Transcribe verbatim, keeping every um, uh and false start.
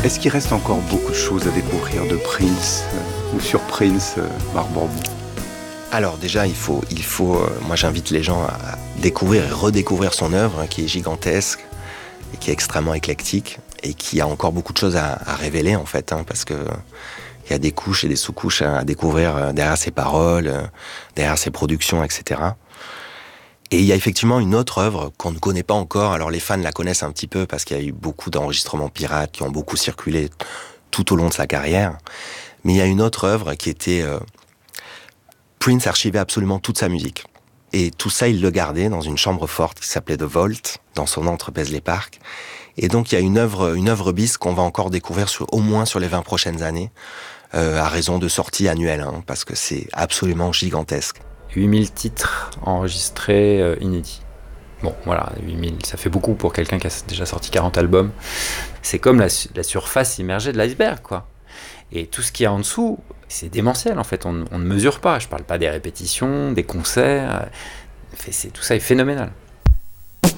Est-ce qu'il reste encore beaucoup de choses à découvrir de Prince euh, ou sur Prince, euh, Marc Borbon? Alors déjà, il faut, il faut euh, moi j'invite les gens à découvrir et redécouvrir son œuvre, hein, qui est gigantesque et qui est extrêmement éclectique et qui a encore beaucoup de choses à, à révéler en fait, hein, parce que il y a des couches et des sous-couches à, à découvrir euh, derrière ses paroles, euh, derrière ses productions, et cetera. Et il y a effectivement une autre œuvre qu'on ne connaît pas encore. Alors les fans la connaissent un petit peu parce qu'il y a eu beaucoup d'enregistrements pirates qui ont beaucoup circulé tout au long de sa carrière. Mais il y a une autre œuvre qui était... Euh, Prince archivait absolument toute sa musique. Et tout ça, il le gardait dans une chambre forte qui s'appelait The Vault, dans son entre Paisley Park. Et donc il y a une œuvre, une œuvre bis qu'on va encore découvrir sur, au moins sur les vingt prochaines années, euh, à raison de sorties annuelles, hein, parce que c'est absolument gigantesque. huit mille titres enregistrés euh, inédits. Bon, voilà, huit mille, ça fait beaucoup pour quelqu'un qui a déjà sorti quarante albums. C'est comme la, la surface immergée de l'iceberg, quoi. Et tout ce qu'il y a en dessous, c'est démentiel, en fait. On, on ne mesure pas. Je parle pas des répétitions, des concerts. C'est, tout ça est phénoménal.